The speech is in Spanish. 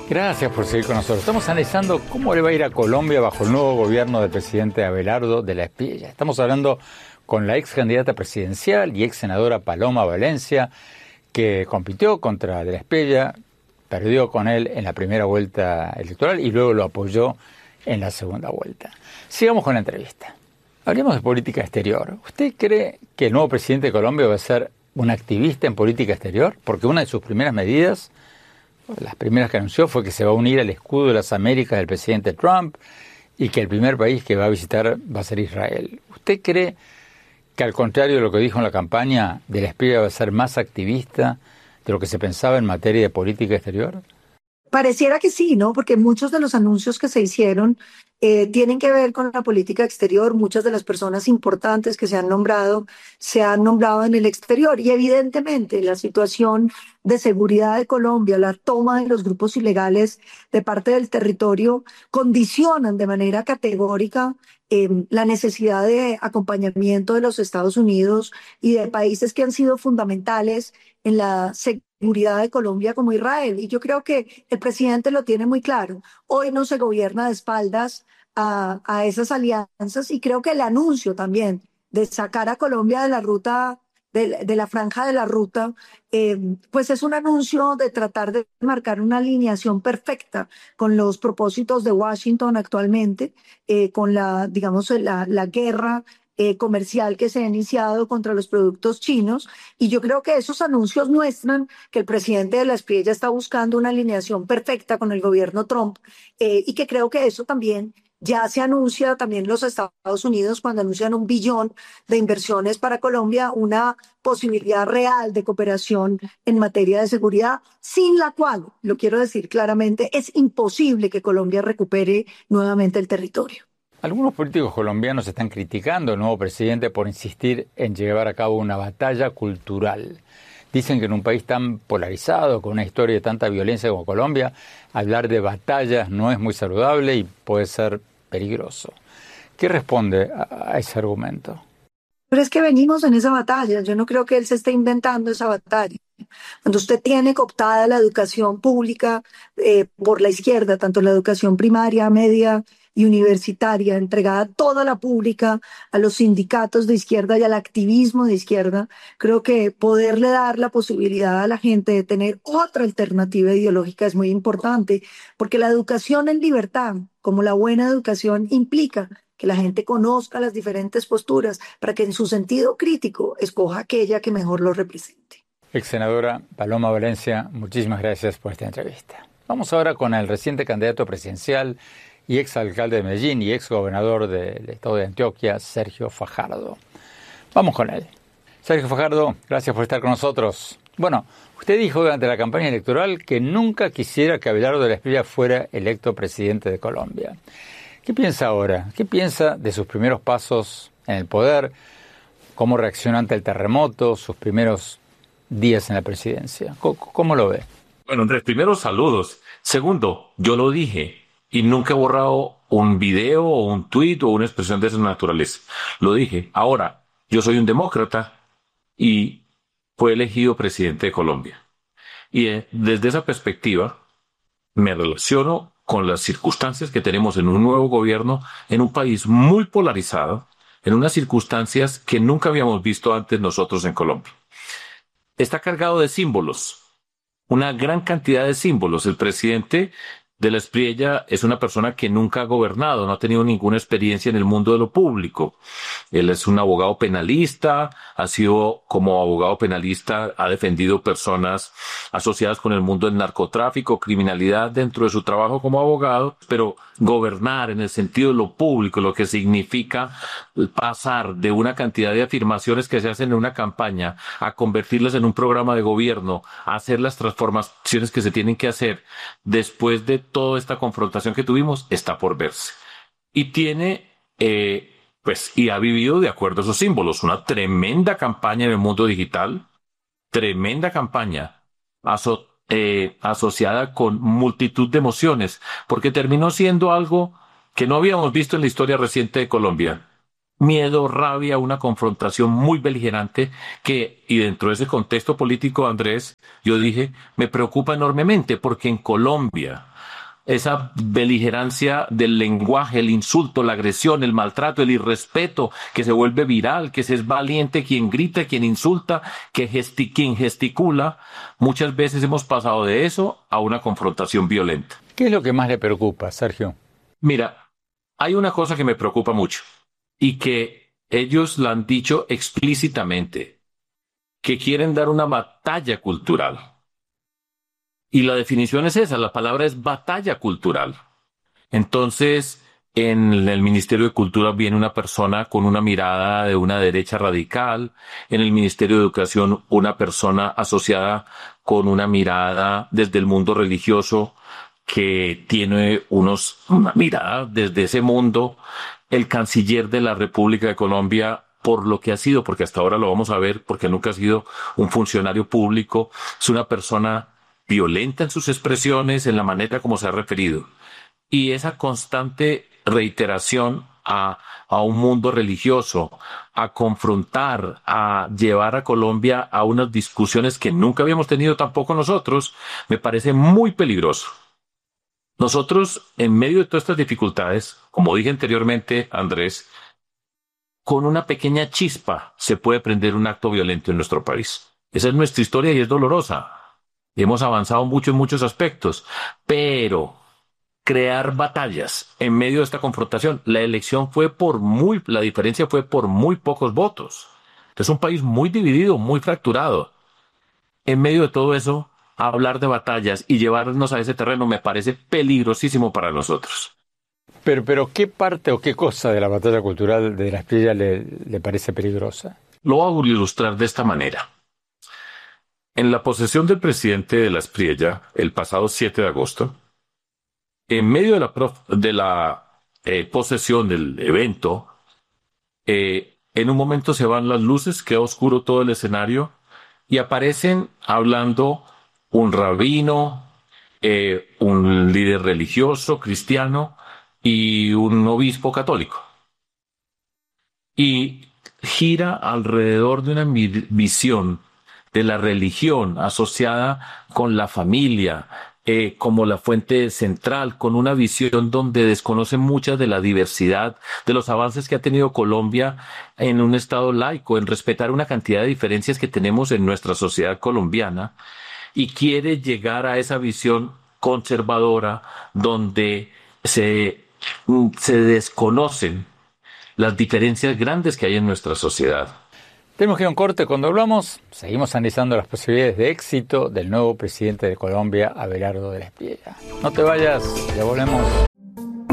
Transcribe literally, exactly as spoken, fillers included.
Gracias por seguir con nosotros. Estamos analizando cómo le va a ir a Colombia bajo el nuevo gobierno del presidente Abelardo de la Espriella. Estamos hablando con la ex candidata presidencial y ex senadora Paloma Valencia, que compitió contra de la Espriella, perdió con él en la primera vuelta electoral y luego lo apoyó en la segunda vuelta. Sigamos con la entrevista. Hablemos de política exterior. ¿Usted cree que el nuevo presidente de Colombia va a ser un activista en política exterior? Porque una de sus primeras medidas, las primeras que anunció, fue que se va a unir al escudo de las Américas del presidente Trump y que el primer país que va a visitar va a ser Israel. ¿Usted cree que, al contrario de lo que dijo en la campaña, de la Espriella va a ser más activista de lo que se pensaba en materia de política exterior? Pareciera que sí, ¿no? Porque muchos de los anuncios que se hicieron eh, tienen que ver con la política exterior. Muchas de las personas importantes que se han nombrado se han nombrado en el exterior. Y evidentemente la situación de seguridad de Colombia, la toma de los grupos ilegales de parte del territorio, condicionan de manera categórica eh, la necesidad de acompañamiento de los Estados Unidos y de países que han sido fundamentales en la seguridad de Colombia como Israel. Y yo creo que el presidente lo tiene muy claro. Hoy no se gobierna de espaldas a, a esas alianzas y creo que el anuncio también de sacar a Colombia de la ruta, de, de la franja de la ruta, eh, pues es un anuncio de tratar de marcar una alineación perfecta con los propósitos de Washington actualmente, eh, con la, digamos, la, la guerra Eh, comercial que se ha iniciado contra los productos chinos, y yo creo que esos anuncios muestran que el presidente de la Espriella está buscando una alineación perfecta con el gobierno Trump, eh, y que creo que eso también ya se anuncia también los Estados Unidos cuando anuncian un billón de inversiones para Colombia, una posibilidad real de cooperación en materia de seguridad, sin la cual, lo quiero decir claramente, es imposible que Colombia recupere nuevamente el territorio. Algunos políticos colombianos están criticando al nuevo presidente por insistir en llevar a cabo una batalla cultural. Dicen que en un país tan polarizado, con una historia de tanta violencia como Colombia, hablar de batallas no es muy saludable y puede ser peligroso. ¿Qué responde a ese argumento? Pero es que venimos en esa batalla. Yo no creo que él se esté inventando esa batalla. Cuando usted tiene cooptada la educación pública eh, por la izquierda, tanto la educación primaria, media y universitaria, entregada toda la pública a los sindicatos de izquierda y al activismo de izquierda, creo que poderle dar la posibilidad a la gente de tener otra alternativa ideológica es muy importante, porque la educación en libertad, como la buena educación, implica que la gente conozca las diferentes posturas para que en su sentido crítico escoja aquella que mejor lo represente. Ex senadora Paloma Valencia, muchísimas gracias por esta entrevista. Vamos ahora con el reciente candidato presidencial y ex alcalde de Medellín y ex gobernador del estado de Antioquia, Sergio Fajardo. Vamos con él. Sergio Fajardo, gracias por estar con nosotros. Bueno, usted dijo durante la campaña electoral que nunca quisiera que Abelardo de la Espriella fuera electo presidente de Colombia. ¿Qué piensa ahora? ¿Qué piensa de sus primeros pasos en el poder? ¿Cómo reacciona ante el terremoto? ¿Sus primeros días en la presidencia? ¿Cómo, cómo lo ve? Bueno, Andrés, primero saludos. Segundo, yo lo dije y nunca he borrado un video o un tuit o una expresión de esa naturaleza. Lo dije. Ahora, yo soy un demócrata y fue elegido presidente de Colombia. Y eh, desde esa perspectiva me relaciono con las circunstancias que tenemos en un nuevo gobierno, en un país muy polarizado, en unas circunstancias que nunca habíamos visto antes nosotros en Colombia. Está cargado de símbolos, una gran cantidad de símbolos. El presidente de la Espriella es una persona que nunca ha gobernado, no ha tenido ninguna experiencia en el mundo de lo público. Él es un abogado penalista, ha sido como abogado penalista, ha defendido personas asociadas con el mundo del narcotráfico, criminalidad dentro de su trabajo como abogado, pero gobernar en el sentido de lo público, lo que significa pasar de una cantidad de afirmaciones que se hacen en una campaña a convertirlas en un programa de gobierno, a hacer las transformaciones que se tienen que hacer después de toda esta confrontación que tuvimos, está por verse. Y tiene, eh, pues, y ha vivido de acuerdo a esos símbolos, una tremenda campaña en el mundo digital, tremenda campaña aso eh, asociada con multitud de emociones, porque terminó siendo algo que no habíamos visto en la historia reciente de Colombia. miedo, rabia, una confrontación muy beligerante que, y dentro de ese contexto político, Andrés, yo dije, me preocupa enormemente porque en Colombia esa beligerancia del lenguaje, el insulto, la agresión, el maltrato, el irrespeto, que se vuelve viral, que se es valiente quien grita, quien insulta, que gesti quien gesticula, muchas veces hemos pasado de eso a una confrontación violenta. ¿Qué es lo que más le preocupa, Sergio? Mira, hay una cosa que me preocupa mucho y que ellos la han dicho explícitamente, que quieren dar una batalla cultural. Y la definición es esa, la palabra es batalla cultural. Entonces, en el Ministerio de Cultura viene una persona con una mirada de una derecha radical, en el Ministerio de Educación una persona asociada con una mirada desde el mundo religioso que tiene unos, una mirada desde ese mundo, el canciller de la República de Colombia, por lo que ha sido, porque hasta ahora lo vamos a ver, porque nunca ha sido un funcionario público, es una persona violenta en sus expresiones, en la manera como se ha referido. Y esa constante reiteración a, a un mundo religioso, a confrontar, a llevar a Colombia a unas discusiones que nunca habíamos tenido tampoco nosotros, me parece muy peligroso. Nosotros, en medio de todas estas dificultades, como dije anteriormente, Andrés, con una pequeña chispa se puede prender un acto violento en nuestro país. Esa es nuestra historia y es dolorosa. Hemos avanzado mucho en muchos aspectos, pero crear batallas en medio de esta confrontación, la elección fue por muy, la diferencia fue por muy pocos votos. Es un país muy dividido, muy fracturado. En medio de todo eso, hablar de batallas y llevarnos a ese terreno me parece peligrosísimo para nosotros. Pero, pero ¿qué parte o qué cosa de la batalla cultural de la Espriella le, le parece peligrosa? Lo voy a ilustrar de esta manera. En la posesión del presidente de la Espriella, el pasado siete de agosto, en medio de la, prof, de la eh, posesión del evento, eh, en un momento se van las luces, queda oscuro todo el escenario y aparecen hablando un rabino, eh, un líder religioso cristiano y un obispo católico. Y gira alrededor de una visión de la religión asociada con la familia, eh, como la fuente central, con una visión donde desconoce mucha de la diversidad, de los avances que ha tenido Colombia en un Estado laico, en respetar una cantidad de diferencias que tenemos en nuestra sociedad colombiana, y quiere llegar a esa visión conservadora donde se, se desconocen las diferencias grandes que hay en nuestra sociedad. Tenemos que ir a un corte. Cuando hablamos, seguimos analizando las posibilidades de éxito del nuevo presidente de Colombia, Abelardo de la Espriella. No te vayas, ya volvemos.